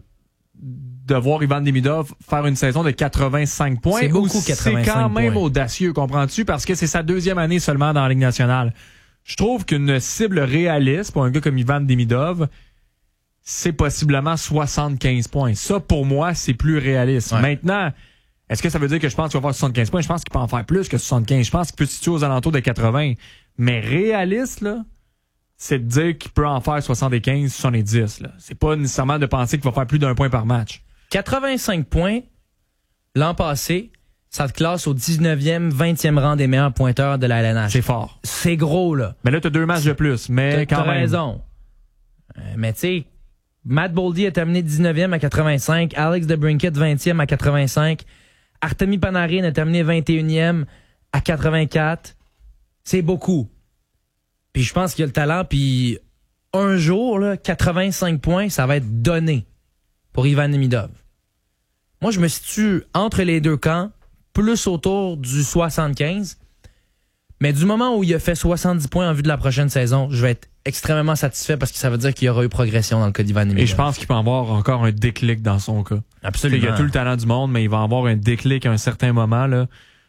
de voir Ivan Demidov faire une saison de 85 points? C'est beaucoup, 85 c'est quand même points. audacieux, comprends-tu? Parce que c'est sa 2e année seulement dans la Ligue nationale. Je trouve qu'une cible réaliste pour un gars comme Ivan Demidov, c'est possiblement 75 points. Ça, pour moi, c'est plus réaliste. Ouais. Maintenant, est-ce que ça veut dire que je pense qu'il va faire 75 points? Je pense qu'il peut en faire plus que 75. Je pense qu'il peut se situer aux alentours de 80. Mais réaliste, là, c'est de dire qu'il peut en faire 75, 70. Là. C'est pas nécessairement de penser qu'il va faire plus d'un point par match. 85 points l'an passé, ça te classe au 19e, 20e rang des meilleurs pointeurs de la LNH. C'est fort. C'est gros, là. Mais là, t'as 2 matchs de plus. Mais quand même. Raison. Mais tu sais, Matt Boldy a terminé 19e à 85, Alex DeBrincat 20e à 85, Artemi Panarin a terminé 21e à 84. C'est beaucoup. Puis je pense qu'il y a le talent, puis un jour, là, 85 points, ça va être donné pour Ivan Demidov. Moi, je me situe entre les deux camps, plus autour du 75. Mais du moment où il a fait 70 points en vue de la prochaine saison, je vais être extrêmement satisfait parce que ça veut dire qu'il y aura eu progression dans le cas d'Ivan Demidov. Et je pense qu'il peut avoir encore un déclic dans son cas. Absolument. Il a tout le talent du monde, mais il va avoir un déclic à un certain moment là,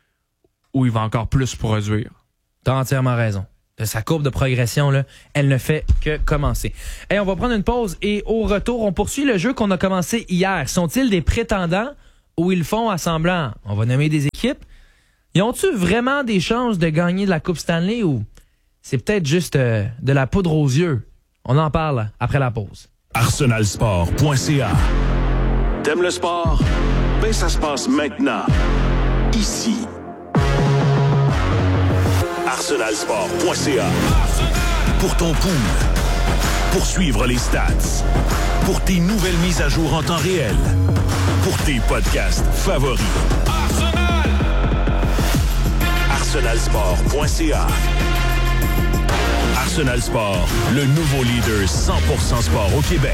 où il va encore plus produire. T'as entièrement raison. Sa courbe de progression, là, elle ne fait que commencer. Hey, on va prendre une pause et au retour, on poursuit le jeu qu'on a commencé hier. Sont-ils des prétendants où ils font à semblant, on va nommer des équipes, ils ont-tu vraiment des chances de gagner de la Coupe Stanley ou c'est peut-être juste de la poudre aux yeux? On en parle après la pause. arsenalsport.ca. T'aimes le sport? Ben ça se passe maintenant. Ici. arsenalsport.ca. Pour ton pool. Pour suivre les stats. Pour tes nouvelles mises à jour en temps réel. Pour tes podcasts favoris. arsenalsport.ca. Arsenal Sport, le nouveau leader 100% sport au Québec.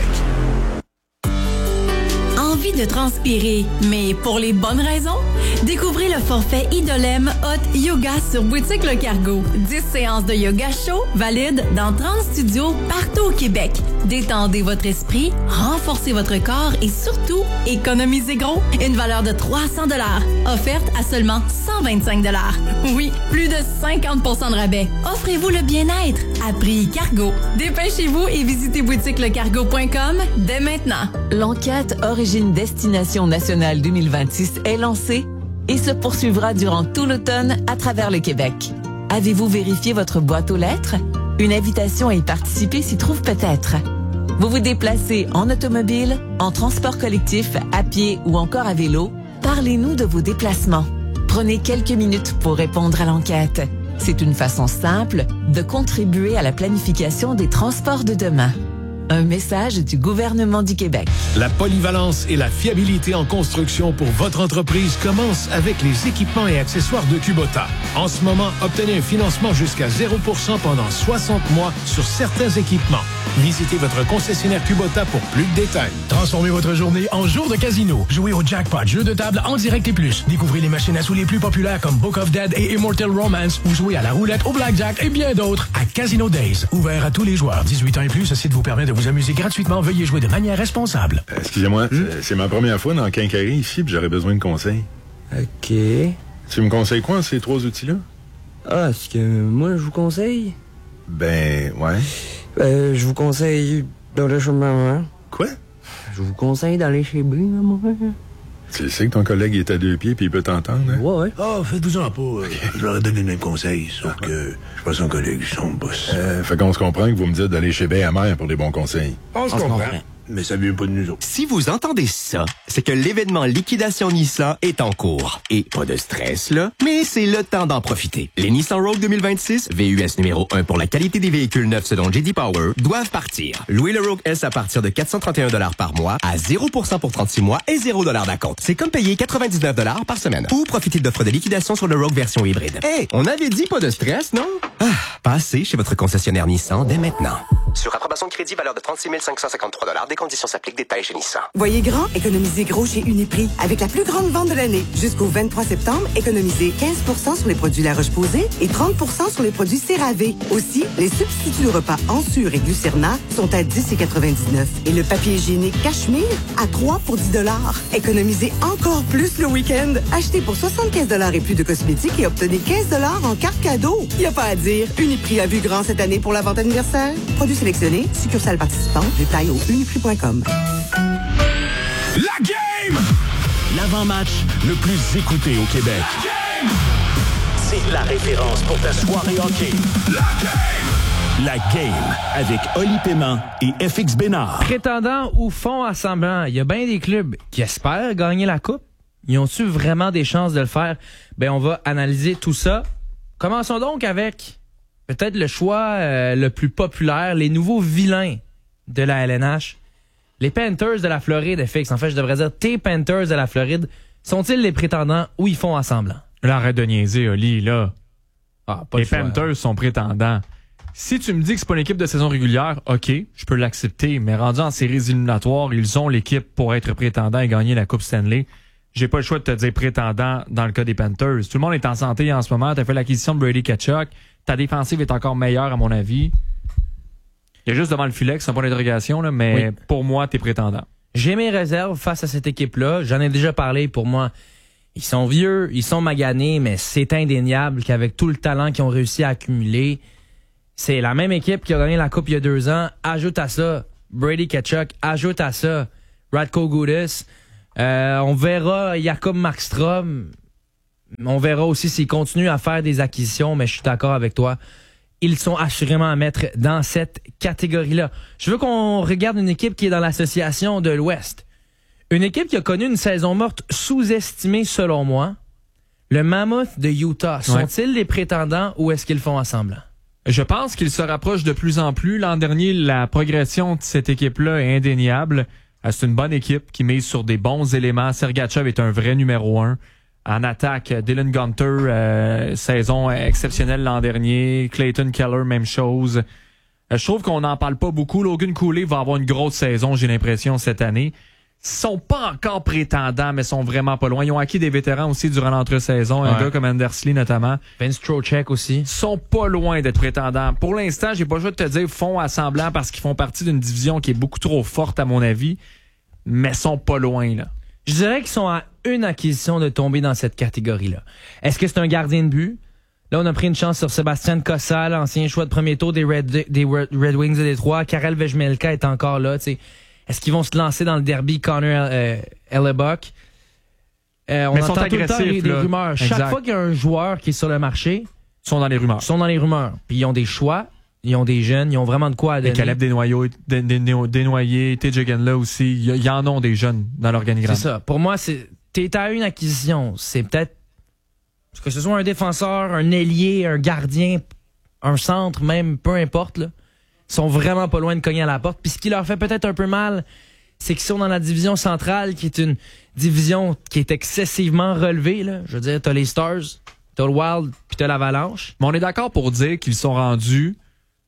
Envie de transpirer, mais pour les bonnes raisons? Découvrez le forfait Idolem Hot Yoga sur Boutique Le Cargo. 10 séances de yoga chaud valides dans 30 studios partout au Québec. Détendez votre esprit, renforcez votre corps et surtout, économisez gros. Une valeur de 300 $, offerte à seulement 125 $. Oui, plus de 50% de rabais. Offrez-vous le bien-être à prix Cargo. Dépêchez-vous et visitez boutiquelecargo.com dès maintenant. L'enquête Origine Destination Nationale 2026 est lancée et se poursuivra durant tout l'automne à travers le Québec. Avez-vous vérifié votre boîte aux lettres? Une invitation à y participer s'y trouve peut-être. Vous vous déplacez en automobile, en transport collectif, à pied ou encore à vélo? Parlez-nous de vos déplacements. Prenez quelques minutes pour répondre à l'enquête. C'est une façon simple de contribuer à la planification des transports de demain. Un message du gouvernement du Québec. La polyvalence et la fiabilité en construction pour votre entreprise commencent avec les équipements et accessoires de Kubota. En ce moment, obtenez un financement jusqu'à 0% pendant 60 mois sur certains équipements. Visitez votre concessionnaire Kubota pour plus de détails. Transformez votre journée en jour de casino. Jouez au jackpot, jeu de table en direct et plus. Découvrez les machines à sous les plus populaires comme Book of Dead et Immortal Romance ou jouez à la roulette, au blackjack et bien d'autres à Casino Days. Ouvert à tous les joueurs. 18 ans et plus, ce site vous permet de vous amuser gratuitement. Veuillez jouer de manière responsable. Excusez-moi, c'est ma première fois dans le Quincaillerie ici, puis j'aurais besoin de conseils. OK. Tu me conseilles quoi, ces 3 outils-là? Ah, ce que moi, je vous conseille? Ben, ouais. Je vous conseille d'aller chez maman. Quoi? Je vous conseille d'aller chez Brie, maman. Tu sais que ton collègue est à 2 pieds puis il peut t'entendre, hein? Ouais. Ah, faites-vous-en pas. Je leur ai donné le même conseil, sauf que je suis pas son collègue, je suis son boss. Fait qu'on se comprend que vous me dites d'aller chez Bay à Mère pour des bons conseils. On se comprend. Mais ça vient pas de nous autres. Si vous entendez ça, c'est que l'événement Liquidation Nissan est en cours. Et pas de stress, là, mais c'est le temps d'en profiter. Les Nissan Rogue 2026, VUS numéro 1 pour la qualité des véhicules neufs selon J.D. Power, doivent partir. Louez le Rogue S à partir de 431 $ par mois, à 0% pour 36 mois et 0 $ d'acompte. C'est comme payer 99 $ par semaine. Ou profiter d'offres de liquidation sur le Rogue version hybride. Hey, on avait dit pas de stress, non? Passez chez votre concessionnaire Nissan dès maintenant. Sur approbation de crédit, valeur de 36 553 $. Des conditions s'appliquent. Détails chez Nissan. Voyez grand, économisez gros chez Uniprix. Avec la plus grande vente de l'année. Jusqu'au 23 septembre, économisez 15% sur les produits La Roche-Posay et 30% sur les produits CeraVe. Aussi, les substituts de repas Ensure et Glucerna sont à 10,99 $. Et le papier hygiénique Cachemire à 3 pour 10 $. Économisez encore plus le week-end. Achetez pour 75 $ et plus de cosmétiques et obtenez 15 $ en carte cadeau. Y a pas à dire. Uniprix a vu grand cette année pour la vente anniversaire. Produits sélectionnés, succursales participantes, détails au uniprix.com. La game! L'avant-match le plus écouté au Québec. C'est la référence pour ta soirée hockey. La game avec Oli Paiement et FX Bénard. Prétendants ou font à semblant, il y a bien des clubs qui espèrent gagner la Coupe. Ils ont-tu vraiment des chances de le faire? Ben, on va analyser tout ça. Commençons donc avec peut-être le choix le plus populaire, les nouveaux vilains de la LNH. Les Panthers de la Floride, FX. En fait, je devrais dire tes Panthers de la Floride. Sont-ils les prétendants ou ils font à semblant? Là, arrête de niaiser, Oli, là. Les choix. Panthers sont prétendants. Si tu me dis que c'est pas une équipe de saison régulière, OK, je peux l'accepter, mais rendu en séries éliminatoires, ils ont l'équipe pour être prétendants et gagner la Coupe Stanley. J'ai pas le choix de te dire prétendant dans le cas des Panthers. Tout le monde est en santé en ce moment. T'as fait l'acquisition de Brady Tkachuk. Ta défensive est encore meilleure, à mon avis. Il y a juste devant le filet, c'est un point d'interrogation, là, mais oui. Pour moi, t'es prétendant. J'ai mes réserves face à cette équipe-là. J'en ai déjà parlé. Pour moi, ils sont vieux, ils sont maganés, mais c'est indéniable qu'avec tout le talent qu'ils ont réussi à accumuler, c'est la même équipe qui a gagné la Coupe il y a 2 ans. Ajoute à ça Brady Tkachuk, ajoute à ça Radko Gudas. On verra Jakob Markstrom. On verra aussi s'ils continuent à faire des acquisitions, mais je suis d'accord avec toi. Ils sont assurément à mettre dans cette catégorie-là. Je veux qu'on regarde une équipe qui est dans l'association de l'Ouest. Une équipe qui a connu une saison morte sous-estimée selon moi. Le Mammoth de Utah. Sont-ils les prétendants ou est-ce qu'ils font semblant? Je pense qu'ils se rapprochent de plus en plus. L'an dernier, la progression de cette équipe-là est indéniable. C'est une bonne équipe qui mise sur des bons éléments. Sergachev est un vrai numéro 1. En attaque, Dylan Gunter, saison exceptionnelle l'an dernier. Clayton Keller, même chose. Je trouve qu'on n'en parle pas beaucoup. Logan Cooley va avoir une grosse saison, j'ai l'impression, cette année. Ils sont pas encore prétendants, mais sont vraiment pas loin. Ils ont acquis des vétérans aussi durant l'entre-saison. Un gars comme Anders Lee, notamment. Vince Trocheck aussi. Ils sont pas loin d'être prétendants. Pour l'instant, j'ai pas le choix de te dire font assemblant parce qu'ils font partie d'une division qui est beaucoup trop forte, à mon avis. Mais sont pas loin, là. Je dirais qu'ils sont à une acquisition de tomber dans cette catégorie-là. Est-ce que c'est un gardien de but? Là, on a pris une chance sur Sébastien Cossal, ancien choix de premier tour des Red Wings de Détroit. Karel Vejmelka est encore là. T'sais. Est-ce qu'ils vont se lancer dans le derby Connor Hellebuck? On mais entend sont tout le temps des rumeurs. Exact. Chaque fois qu'il y a un joueur qui est sur le marché, ils sont dans les rumeurs. Puis ils ont des choix. Ils ont des jeunes, ils ont vraiment de quoi à donner. Et Caleb Desnoyers, TJ Gunla aussi, il y en ont des jeunes dans l'organigramme. C'est ça. Pour moi, t'es à une acquisition. C'est peut-être que ce soit un défenseur, un ailier, un gardien, un centre, même, peu importe. Là, ils sont vraiment pas loin de cogner à la porte. Puis ce qui leur fait peut-être un peu mal, c'est qu'ils sont dans la division centrale, qui est une division qui est excessivement relevée. Là. Je veux dire, t'as les Stars, t'as le Wild, puis t'as l'Avalanche. Mais on est d'accord pour dire qu'ils sont rendus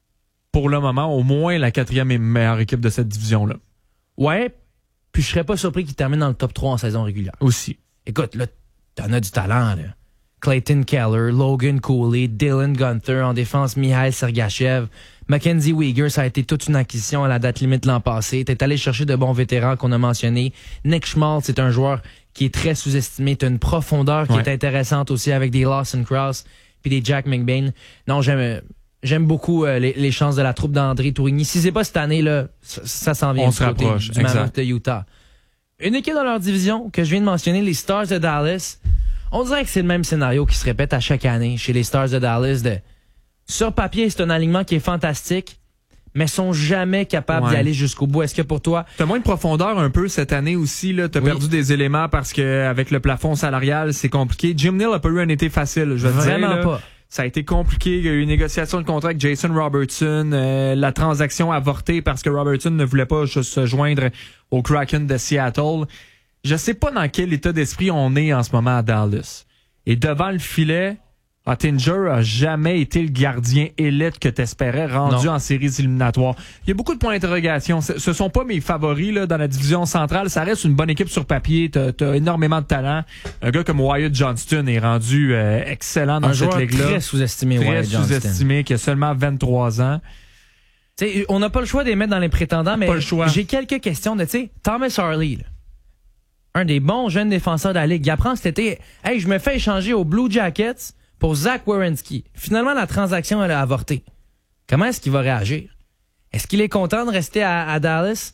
pour le moment, au moins la 4e meilleure équipe de cette division-là. Ouais, puis je serais pas surpris qu'ils terminent dans le top 3 en saison régulière. Aussi. Écoute, là, t'en as du talent, là. Clayton Keller, Logan Cooley, Dylan Gunter, en défense, Mikhail Sergachev, Mackenzie Weegar, ça a été toute une acquisition à la date limite l'an passé. T'es allé chercher de bons vétérans qu'on a mentionnés. Nick Schmaltz, c'est un joueur qui est très sous-estimé. T'as une profondeur qui est intéressante aussi avec des Lawson Cross puis des Jack McBain. Non, J'aime beaucoup les chances de la troupe d'André Tourigny. Si c'est pas cette année, là, ça s'en vient. On se rapproche. Du Mammoth de Utah. Une équipe dans leur division que je viens de mentionner, les Stars de Dallas. On dirait que c'est le même scénario qui se répète à chaque année chez les Stars de Dallas. Sur papier, c'est un alignement qui est fantastique, mais sont jamais capables d'y aller jusqu'au bout. Est-ce que pour toi... T'as moins de profondeur un peu cette année aussi, là. T'as perdu des éléments parce que avec le plafond salarial, c'est compliqué. Jim Neal a pas eu un été facile, je veux dire. Vraiment pas. Ça a été compliqué. Il y a eu une négociation de contrat avec Jason Robertson. La transaction avortée parce que Robertson ne voulait pas se joindre au Kraken de Seattle. Je sais pas dans quel état d'esprit on est en ce moment à Dallas. Et devant le filet, Ottinger a jamais été le gardien élite que t'espérais rendu en séries éliminatoires. Il y a beaucoup de points d'interrogation. Ce sont pas mes favoris là dans la division centrale. Ça reste une bonne équipe sur papier. T'as énormément de talent. Un gars comme Wyatt Johnston est rendu excellent dans cette ligue-là. Très sous-estimé, Wyatt Johnston. Très sous-estimé, qui a seulement 23 ans. T'sais, on n'a pas le choix de les mettre dans les prétendants, mais j'ai quelques questions de, Thomas Harley, là, un des bons jeunes défenseurs de la Ligue. Il apprend cet été, hey, je me fais échanger aux Blue Jackets pour Zach Werenski. Finalement, la transaction, elle a avorté. Comment est-ce qu'il va réagir? Est-ce qu'il est content de rester à Dallas,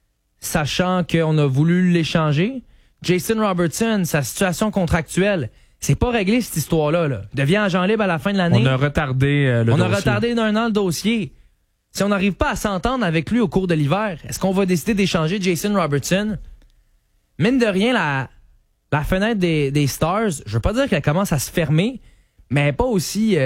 sachant qu'on a voulu l'échanger? Jason Robertson, sa situation contractuelle, c'est pas réglé cette histoire-là. Là. Devient agent libre à la fin de l'année. On a retardé le dossier. On a retardé d'un an le dossier. Si on n'arrive pas à s'entendre avec lui au cours de l'hiver, est-ce qu'on va décider d'échanger Jason Robertson? Mine de rien, la fenêtre des Stars, je veux pas dire qu'elle commence à se fermer, mais elle n'est pas aussi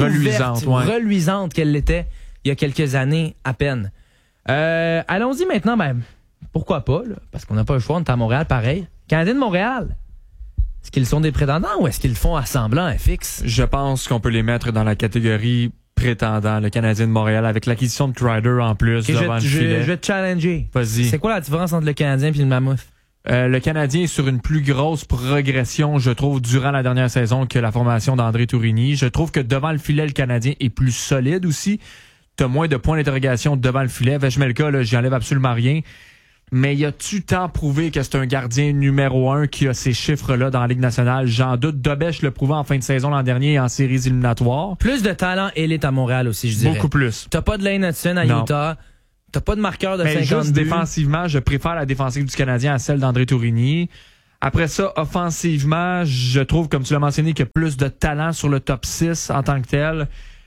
reluisante qu'elle l'était il y a quelques années à peine. Allons-y maintenant, pourquoi pas, là, parce qu'on n'a pas le choix, on est à Montréal pareil. Canadiens de Montréal, est-ce qu'ils sont des prétendants ou est-ce qu'ils font à semblant FX? Je pense qu'on peut les mettre dans la catégorie prétendant, le Canadien de Montréal, avec l'acquisition de Kreider en plus devant le filet. Je vais te challenger. Vas-y. C'est quoi la différence entre le Canadien et le Mammoth? Le Canadien est sur une plus grosse progression, je trouve, durant la dernière saison que la formation d'André Tourigny. Je trouve que devant le filet, le Canadien est plus solide aussi. T'as moins de points d'interrogation devant le filet. Vejmelka, là, j'y enlève absolument rien. Mais y a-tu tant prouvé que c'est un gardien numéro 1 qui a ces chiffres-là dans la Ligue nationale? J'en doute. Dobèche le prouvait en fin de saison l'an dernier en séries éliminatoires. Plus de talent élite à Montréal aussi, je dirais. Beaucoup plus. T'as pas de Lane Hudson à Utah. T'as pas de marqueur de 50 juste buts. Défensivement, je préfère la défensive du Canadien à celle d'André Tourigny. Après ça, offensivement, je trouve, comme tu l'as mentionné, qu'il y a plus de talent sur le top 6 en tant que tel.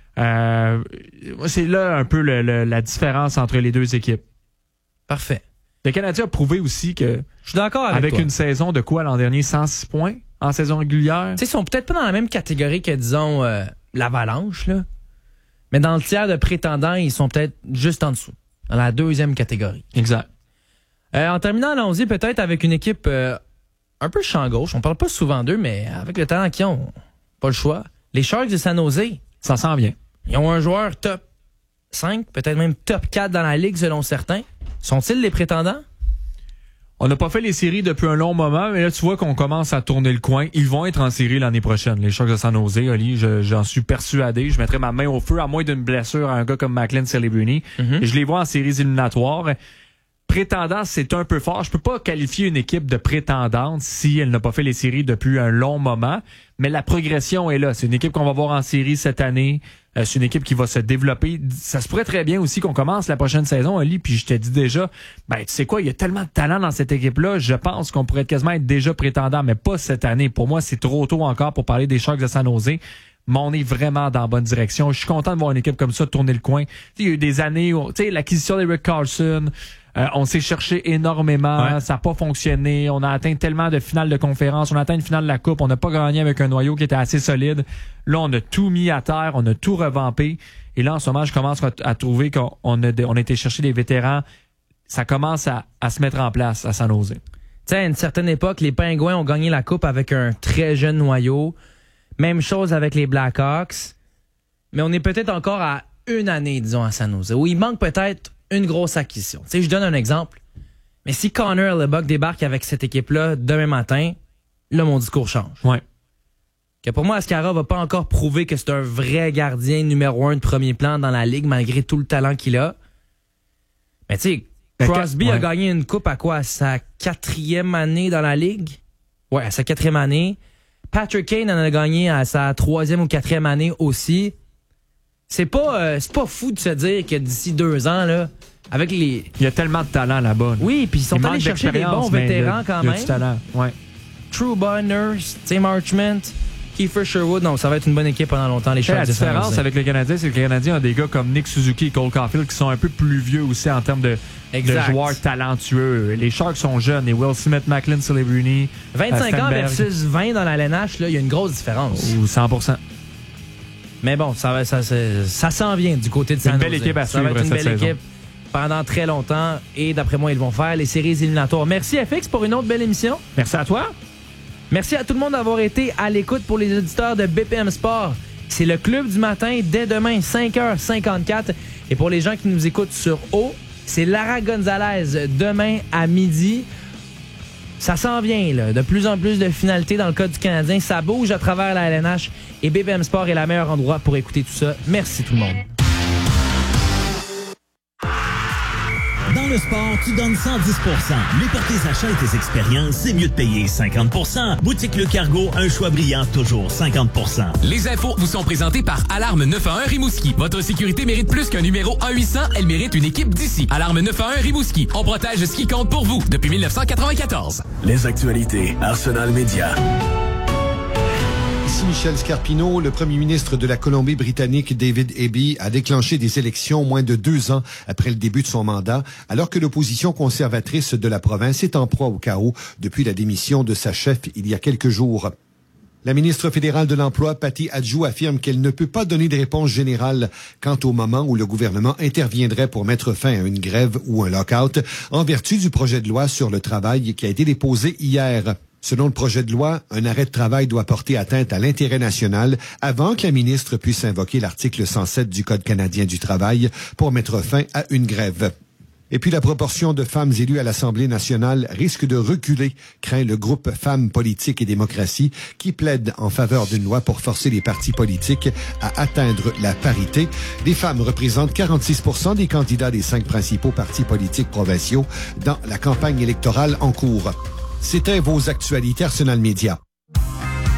C'est là un peu la différence entre les deux équipes. Parfait. Le Canadien a prouvé aussi que... Je suis d'accord avec toi. Avec une saison de quoi l'an dernier? 106 points en saison régulière? Tu sais, ils sont peut-être pas dans la même catégorie que, disons, l'Avalanche, là. Mais dans le tiers de prétendants, ils sont peut-être juste en dessous. Dans la deuxième catégorie. Exact. En terminant, allons-y peut-être avec une équipe un peu champ gauche. On parle pas souvent d'eux, mais avec le talent qu'ils ont, pas le choix. Les Sharks de San Jose. Ça s'en vient. Ils ont un joueur top 5, peut-être même top 4 dans la Ligue selon certains. Sont-ils les prétendants? On n'a pas fait les séries depuis un long moment, mais là, tu vois qu'on commence à tourner le coin. Ils vont être en série l'année prochaine, les Sharks de San Jose, Oli. J'en suis persuadé. Je mettrai ma main au feu, à moins d'une blessure à un gars comme Macklin Celebrini. Et je les vois en séries éliminatoires. Prétendant, c'est un peu fort. Je peux pas qualifier une équipe de prétendante si elle n'a pas fait les séries depuis un long moment. Mais la progression est là. C'est une équipe qu'on va voir en série cette année. C'est une équipe qui va se développer. Ça se pourrait très bien aussi qu'on commence la prochaine saison, Ali, puis je te dis déjà, tu sais quoi, il y a tellement de talent dans cette équipe-là, je pense qu'on pourrait quasiment être déjà prétendant, mais pas cette année. Pour moi, c'est trop tôt encore pour parler des Sharks de San Jose, mais on est vraiment dans la bonne direction. Je suis content de voir une équipe comme ça tourner le coin. Il y a eu des années où, l'acquisition d'Eric Carlson, on s'est cherché énormément, ça n'a pas fonctionné, on a atteint tellement de finales de conférence, on a atteint une finale de la Coupe, on n'a pas gagné avec un noyau qui était assez solide. Là, on a tout mis à terre, on a tout revampé. Et là, en ce moment, je commence à trouver qu'on a été chercher des vétérans. Ça commence à se mettre en place à San Jose. Tu sais, à une certaine époque, les Pingouins ont gagné la Coupe avec un très jeune noyau. Même chose avec les Blackhawks. Mais on est peut-être encore à une année, disons, à San Jose, où il manque peut-être une grosse acquisition. Tu sais, je donne un exemple. Mais si Connor Hellebuyck débarque avec cette équipe-là demain matin, là, mon discours change. Ouais. Que pour moi, Ascara va pas encore prouver que c'est un vrai gardien numéro 1 de premier plan dans la Ligue, malgré tout le talent qu'il a. Mais tu sais, Crosby a gagné une coupe à quoi? À sa 4e année dans la Ligue? Ouais, à sa 4e année. Patrick Kane en a gagné à sa 3e ou 4e année aussi. C'est pas fou de se dire que d'ici 2 ans, là, avec les... Il y a tellement de talent là-bas. Oui, puis ils sont allés chercher des bons vétérans quand même. Il y a du talent, ouais. True Bonners, Tim Marchment, Kiefer Sherwood. Non, ça va être une bonne équipe pendant longtemps, les Sharks. La différence avec le Canadien, c'est que le Canadien a des gars comme Nick Suzuki et Cole Caulfield qui sont un peu plus vieux aussi en termes de joueurs talentueux. Les Sharks sont jeunes. Et Will Smith, Macklin, Celebrini, 25 ans versus 20 dans la LNH, là, il y a une grosse différence. Ou 100%. Mais bon, ça s'en vient du côté de San Jose. Une belle équipe à suivre cette saison. Ça va être une belle équipe pendant très longtemps. Et d'après moi, ils vont faire les séries éliminatoires. Merci FX pour une autre belle émission. Merci à toi. Merci à tout le monde d'avoir été à l'écoute. Pour les auditeurs de BPM Sport, c'est le club du matin dès demain, 5h54. Et pour les gens qui nous écoutent sur O, c'est Lara Gonzalez demain à midi. Ça s'en vient, là. De plus en plus de finalités dans le cas du Canadien. Ça bouge à travers la LNH. Et BPM Sport est le meilleur endroit pour écouter tout ça. Merci tout le monde. Dans le sport, tu donnes 110%. Mais pour tes achats et tes expériences, c'est mieux de payer 50%. Boutique Le Cargo, un choix brillant, toujours 50%. Les infos vous sont présentées par Alarme 911 Rimouski. Votre sécurité mérite plus qu'un numéro 1-800, elle mérite une équipe d'ici. Alarme 911 Rimouski. On protège ce qui compte pour vous depuis 1994. Les actualités Arsenal Média. Ici Michel Scarpino, le premier ministre de la Colombie-Britannique, David Eby, a déclenché des élections moins de 2 ans après le début de son mandat, alors que l'opposition conservatrice de la province est en proie au chaos depuis la démission de sa chef il y a quelques jours. La ministre fédérale de l'Emploi, Patty Adjou, affirme qu'elle ne peut pas donner de réponse générale quant au moment où le gouvernement interviendrait pour mettre fin à une grève ou un lock-out en vertu du projet de loi sur le travail qui a été déposé hier. Selon le projet de loi, un arrêt de travail doit porter atteinte à l'intérêt national avant que la ministre puisse invoquer l'article 107 du Code canadien du travail pour mettre fin à une grève. Et puis la proportion de femmes élues à l'Assemblée nationale risque de reculer, craint le groupe Femmes, Politique et Démocratie, qui plaide en faveur d'une loi pour forcer les partis politiques à atteindre la parité. Les femmes représentent 46% des candidats des 5 principaux partis politiques provinciaux dans la campagne électorale en cours. C'était vos actualités Arsenal Média.